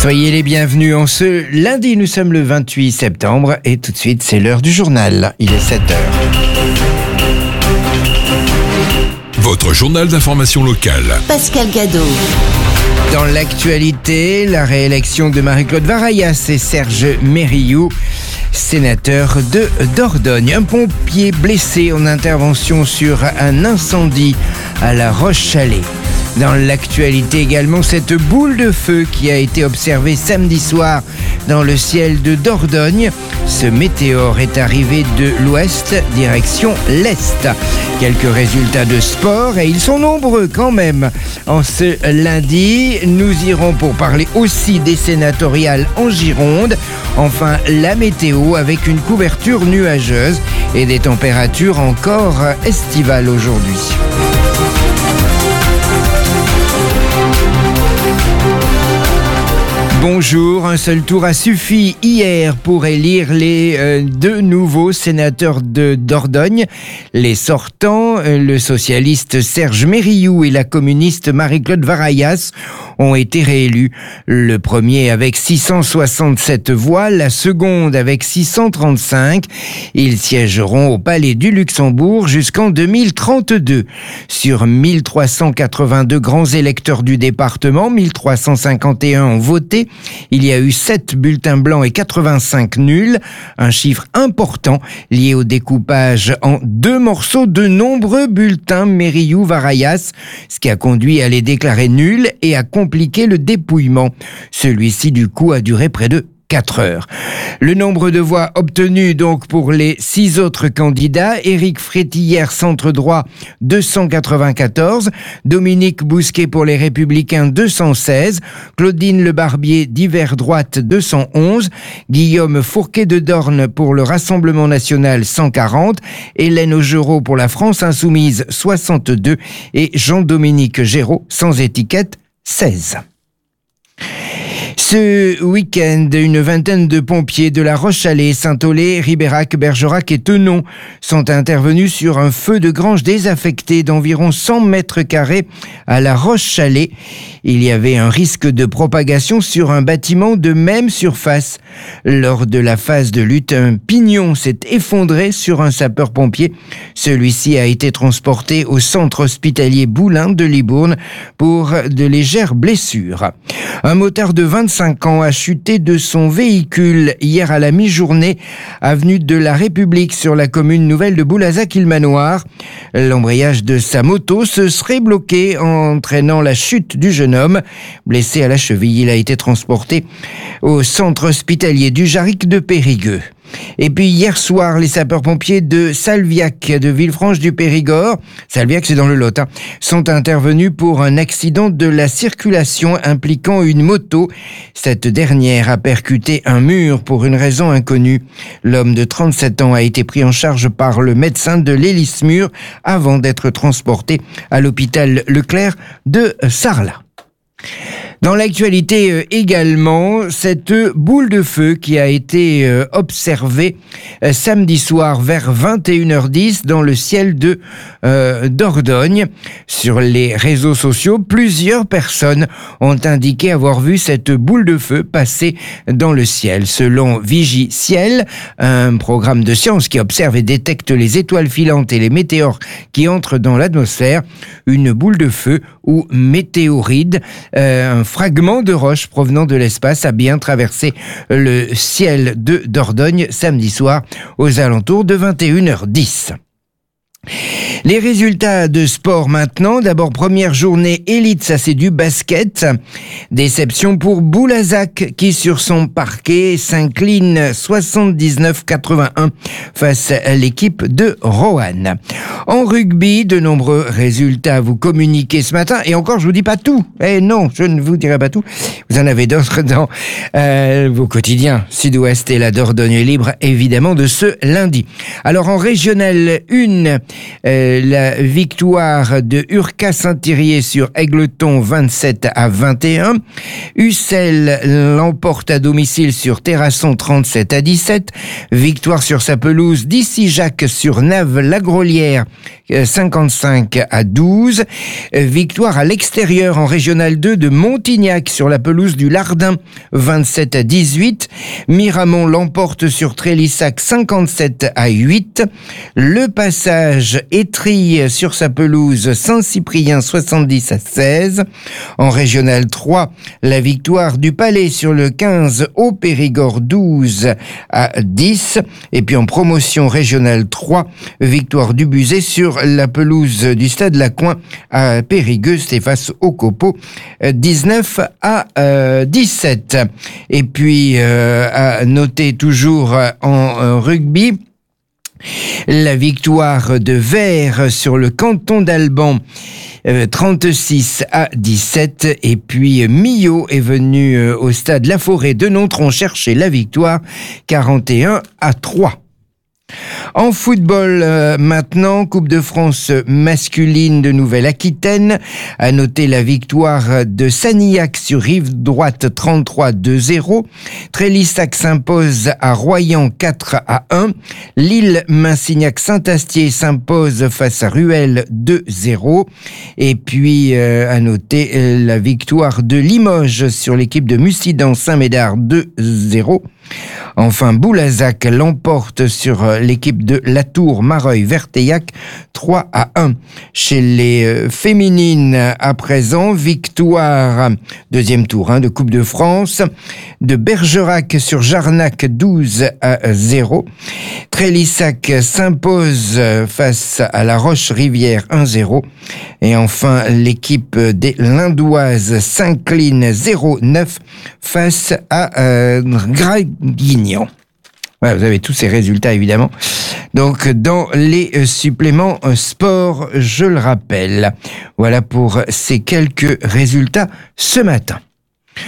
Soyez les bienvenus en ce lundi, nous sommes le 28 septembre et tout de suite c'est l'heure du journal, il est 7h. Votre journal d'information locale. Pascal Gadot. Dans l'actualité, la réélection de Marie-Claude Varayas et Serge Mérillou, sénateur de Dordogne. Un pompier blessé en intervention sur un incendie à La Roche-Chalais. Dans l'actualité également, cette boule de feu qui a été observée samedi soir dans le ciel de Dordogne. Ce météore est arrivé de l'ouest, direction l'est. Quelques résultats de sport, et ils sont nombreux quand même. En ce lundi, nous irons pour parler aussi des sénatoriales en Gironde. Enfin, la météo avec une couverture nuageuse et des températures encore estivales aujourd'hui. Bonjour, un seul tour a suffi hier pour élire les deux nouveaux sénateurs de Dordogne. Les sortants, le socialiste Serge Mérillou et la communiste Marie-Claude Varayas, ont été réélus. Le premier avec 667 voix, la seconde avec 635. Ils siégeront au Palais du Luxembourg jusqu'en 2032. Sur 1382 grands électeurs du département, 1351 ont voté. Il y a eu 7 bulletins blancs et 85 nuls, un chiffre important lié au découpage en 2 morceaux de nombreux bulletins Mérillou-Varayas, ce qui a conduit à les déclarer nuls et à compliquer le dépouillement. Celui-ci, du coup, a duré près de 4 heures. Le nombre de voix obtenues donc pour les 6 autres candidats: Éric Frétillère, centre droit, 294, Dominique Bousquet pour les Républicains, 216, Claudine Le Barbier, divers droite, 211, Guillaume Fourquet de Dorne pour le Rassemblement national, 140, Hélène Augereau pour la France insoumise, 62, et Jean-Dominique Géraud, sans étiquette, 16. Ce week-end, une vingtaine de pompiers de La Roche-Chalais, Saint-Aulé, Ribérac, Bergerac et Thonon sont intervenus sur un feu de grange désaffecté d'environ 100 mètres carrés à La Roche-Chalais. Il y avait un risque de propagation sur un bâtiment de même surface. Lors de la phase de lutte, un pignon s'est effondré sur un sapeur-pompier. Celui-ci a été transporté au centre hospitalier Boulin de Libourne pour de légères blessures. Un motard de 25 ans a chuté de son véhicule hier à la mi-journée, avenue de la République sur la commune nouvelle de Boulazac-Ilmanoir. L'embrayage de sa moto se serait bloqué, entraînant la chute du jeune homme. Blessé à la cheville, il a été transporté au centre hospitalier du Jarric de Périgueux. Et puis hier soir, les sapeurs-pompiers de Salviac, de Villefranche-du-Périgord, Salviac c'est dans le Lot, sont intervenus pour un accident de la circulation impliquant une moto. Cette dernière a percuté un mur pour une raison inconnue. L'homme de 37 ans a été pris en charge par le médecin de l'Hélice-Mur avant d'être transporté à l'hôpital Leclerc de Sarlat. Dans l'actualité également, cette boule de feu qui a été observée samedi soir vers 21h10 dans le ciel de Dordogne. Sur les réseaux sociaux, plusieurs personnes ont indiqué avoir vu cette boule de feu passer dans le ciel. Selon Vigiciel, un programme de science qui observe et détecte les étoiles filantes et les météores qui entrent dans l'atmosphère, une boule de feu ou météoride, un fragment de roche provenant de l'espace a bien traversé le ciel de Dordogne samedi soir aux alentours de 21h10. Les résultats de sport maintenant. D'abord, première journée élite, ça c'est du basket. Déception pour Boulazac qui sur son parquet s'incline 79-81 face à l'équipe de Roanne. En rugby, de nombreux résultats à vous communiquer ce matin. Et encore, je vous dis pas tout. Eh non, je ne vous dirai pas tout. Vous en avez d'autres dans vos quotidiens Sud-Ouest et la Dordogne libre, évidemment, de ce lundi. Alors en régional 1, La victoire de Urca Saint-Thirier sur Égletons 27-21. Ussel l'emporte à domicile sur Terrasson 37-17. Victoire sur sa pelouse d'Issy-Jacques sur Naves-la-Grolière 55-12. Victoire à l'extérieur en Régional 2 de Montignac sur la pelouse du Lardin 27-18. Miramont l'emporte sur Trélissac 57-8. Le Passage étrille sur sa pelouse Saint-Cyprien 70-16. En Régional 3, la victoire du Palais sur le 15 au Périgord 12-10. Et puis en promotion Régionale 3, victoire du Buzet sur la pelouse du Stade Lacoin à Périgueux, c'était face au Copeau 19-17. Et puis à noter toujours en rugby, la victoire de Vert sur le canton d'Alban 36-17. Et puis Millau est venu au stade La Forêt de Nontron chercher la victoire 41-3. En football maintenant, Coupe de France masculine de Nouvelle-Aquitaine. À noter la victoire de Sanillac sur Rive Droite 33-2-0. Trélissac s'impose à Royan 4-1. Lille-Massignac-Saint-Astier s'impose face à Ruel 2-0. Et puis à noter la victoire de Limoges sur l'équipe de Mussidan Saint-Médard 2-0. Enfin, Boulazac l'emporte sur l'équipe de Latour-Mareuil-Verteillac 3-1. Chez les féminines, à présent, victoire, deuxième tour de Coupe de France, de Bergerac sur Jarnac 12-0. Trélissac s'impose face à La Roche-Rivière 1-0. Et enfin, l'équipe des Lindoises s'incline 0-9 face à Gradignan. Voilà, vous avez tous ces résultats évidemment. Donc dans les suppléments sport, je le rappelle. Voilà pour ces quelques résultats ce matin.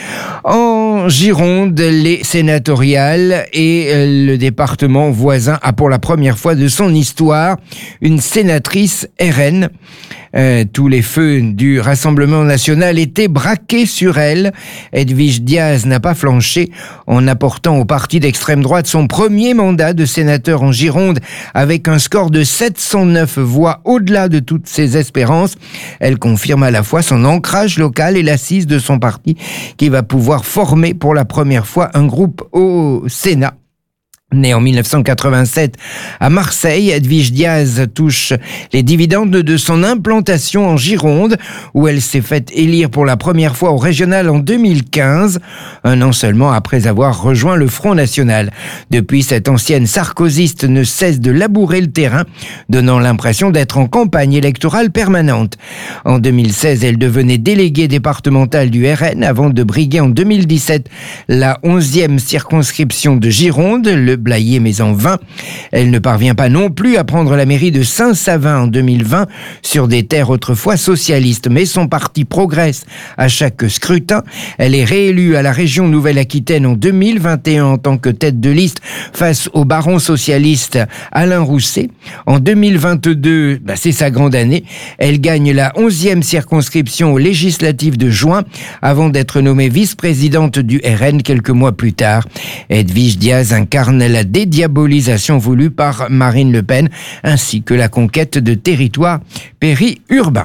En Gironde, les sénatoriales et le département voisin a pour la première fois de son histoire une sénatrice RN. Tous les feux du Rassemblement national étaient braqués sur elle. Edwige Diaz n'a pas flanché en apportant au parti d'extrême droite son premier mandat de sénateur en Gironde avec un score de 709 voix au-delà de toutes ses espérances. Elle confirme à la fois son ancrage local et l'assise de son parti qui va pouvoir former pour la première fois un groupe au Sénat. Née en 1987 à Marseille, Edwige Diaz touche les dividendes de son implantation en Gironde, où elle s'est faite élire pour la première fois au régional en 2015, un an seulement après avoir rejoint le Front National. Depuis, cette ancienne sarkozyste ne cesse de labourer le terrain, donnant l'impression d'être en campagne électorale permanente. En 2016, elle devenait déléguée départementale du RN avant de briguer en 2017 la 11e circonscription de Gironde, le Blayais mais en vain. Elle ne parvient pas non plus à prendre la mairie de Saint-Savin en 2020 sur des terres autrefois socialistes, mais son parti progresse à chaque scrutin. Elle est réélue à la région Nouvelle-Aquitaine en 2021 en tant que tête de liste face au baron socialiste Alain Rousset. En 2022, c'est sa grande année. Elle gagne la 11e circonscription aux législatives de juin avant d'être nommée vice-présidente du RN quelques mois plus tard. Edwige Diaz incarne la dédiabolisation voulue par Marine Le Pen, ainsi que la conquête de territoires périurbains.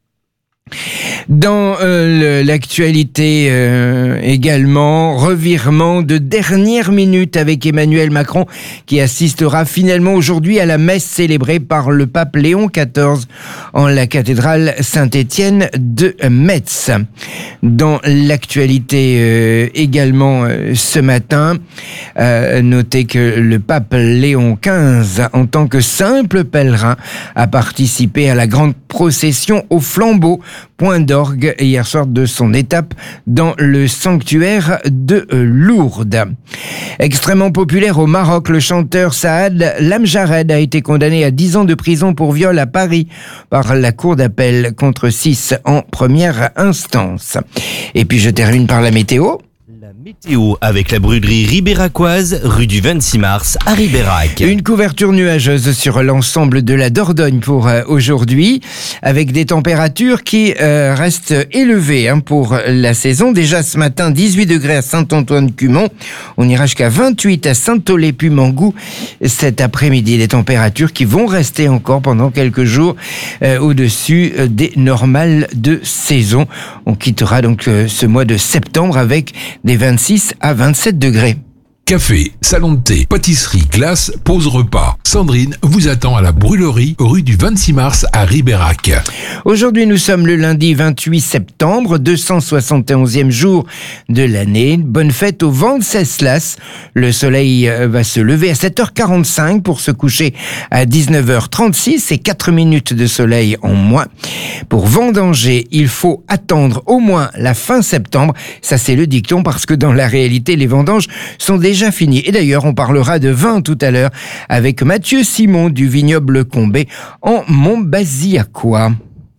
Dans l'actualité également, revirement de dernière minute avec Emmanuel Macron qui assistera finalement aujourd'hui à la messe célébrée par le pape Léon XIV en la cathédrale Saint-Étienne de Metz. Dans l'actualité également ce matin, notez que le pape Léon XV, en tant que simple pèlerin, a participé à la grande procession au flambeau, point d'orgue hier soir de son étape dans le sanctuaire de Lourdes. Extrêmement populaire au Maroc, le chanteur Saad Lamjared a été condamné à 10 ans de prison pour viol à Paris par la cour d'appel contre 6 en première instance. Et puis je termine par la météo. Météo avec la brûlerie ribéracoise, rue du 26 mars à Ribérac. Une couverture nuageuse sur l'ensemble de la Dordogne pour aujourd'hui, avec des températures qui restent élevées pour la saison. Déjà ce matin, 18 degrés à Saint-Antoine-Cumont. On ira jusqu'à 28 à Saint-Aulé-Pumangou. Cet après-midi, des températures qui vont rester encore pendant quelques jours au-dessus des normales de saison. On quittera donc ce mois de septembre avec des 26 à 27 degrés. Café, salon de thé, pâtisserie, glace, pause repas. Sandrine vous attend à la brûlerie, rue du 26 mars à Ribérac. Aujourd'hui, nous sommes le lundi 28 septembre, 271e jour de l'année. Bonne fête au Venceslas. Le soleil va se lever à 7h45 pour se coucher à 19h36 et 4 minutes de soleil en moins. Pour vendanger, il faut attendre au moins la fin septembre. Ça, c'est le dicton parce que dans la réalité, les vendanges sont déjà fini. Et d'ailleurs, on parlera de vin tout à l'heure avec Mathieu Simon du vignoble Combet en Montbazillacois.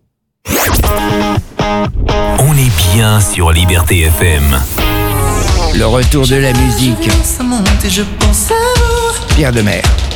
On est bien sur Liberté FM. Le retour de la musique. Pierre Demers.